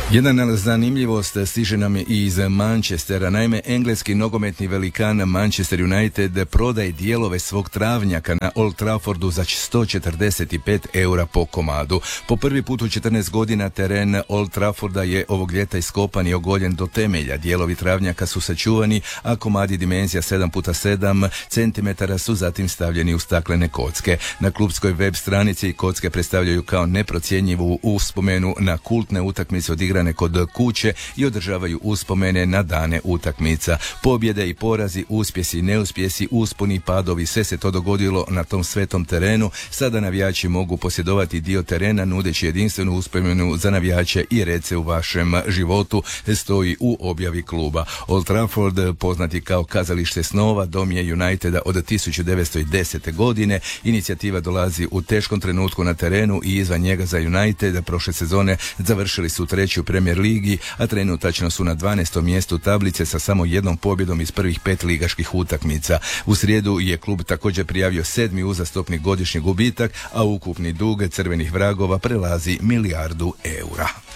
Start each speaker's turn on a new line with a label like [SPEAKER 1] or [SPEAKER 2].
[SPEAKER 1] Jedna zanimljivost stiže nam i iz Manchestera. Naime, engleski nogometni velikan Manchester United prodaje dijelove svog travnjaka na Old Traffordu za 145 eura po komadu. Po prvi put u 14 godina teren Old Trafforda je ovog ljeta iskopan i ogoljen do temelja. Dijelovi travnjaka su sačuvani, a komadi dimenzija 7x7 cm su zatim stavljeni u staklene kocke. Na klubskoj web stranici kocke predstavljaju kao neprocjenjivu uspomenu na kultne utakmice odigrane kod kuće i održavaju uspomene na dane utakmica. Pobjede i porazi, uspjesi i neuspjesi, usponi i padovi, sve se to dogodilo na tom svetom terenu. Sada navijači mogu posjedovati dio terena nudeći jedinstvenu uspomenu za navijače i rece u vašem životu, stoji u objavi kluba. Old Trafford, poznati kao kazalište snova, dom je Uniteda od 1910. godine. Inicijativa dolazi u teškom trenutku na terenu i izvan njega za United. Prošle sezone završili su treći u Premier ligi, a trenutačno su na 12. mjestu tablice sa samo jednom pobjedom iz prvih 5 ligaških utakmica. U srijedu je klub također prijavio 7. uzastopni godišnji gubitak, a ukupni dug crvenih vragova prelazi milijardu eura.